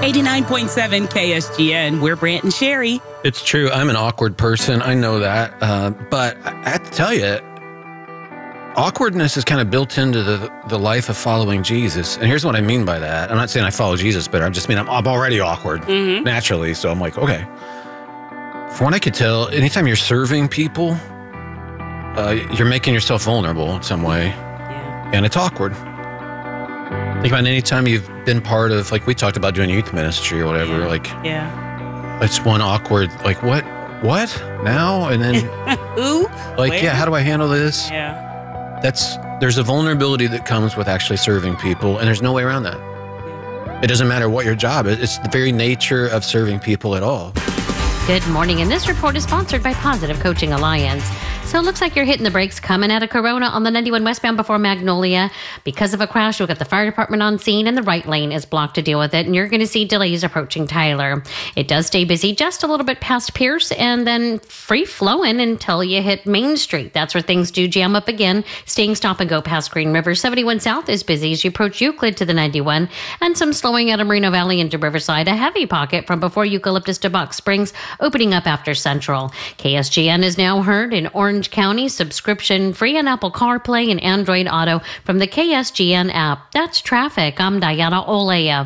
89.7 KSGN. We're Brant and Sherry. It's true. I'm an awkward person. I know that. But I have to tell you, awkwardness is kind of built into the life of following Jesus. And here's what I mean by that. I'm not saying I follow Jesus, but I just mean I'm already awkward naturally. So I'm like, okay. From what I could tell, anytime you're serving people, you're making yourself vulnerable in some way. Yeah. And it's awkward. Think about any time you've been part of, like we talked about doing youth ministry or whatever, it's one awkward, like, what now? And then, Who? like, Where? yeah, how do I handle this? Yeah. There's a vulnerability that comes with actually serving people, and there's no way around that. It doesn't matter what your job is. It's the very nature of serving people at all. Good morning, and this report is sponsored by Positive Coaching Alliance. So it looks like you're hitting the brakes coming out of Corona on the 91 westbound before Magnolia. Because of a crash, we've got the fire department on scene, and the right lane is blocked to deal with it, and you're going to see delays approaching Tyler. It does stay busy just a little bit past Pierce, and then free-flowing until you hit Main Street. That's where things do jam up again, staying stop and go past Green River. 71 South is busy as you approach Euclid to the 91, and some slowing out of Merino Valley into Riverside. A heavy pocket from before Eucalyptus to Box Springs, opening up after Central. KSGN is now heard in Orange County, subscription free on Apple CarPlay and Android Auto from the KSGN app. That's traffic. I'm Diana Olea.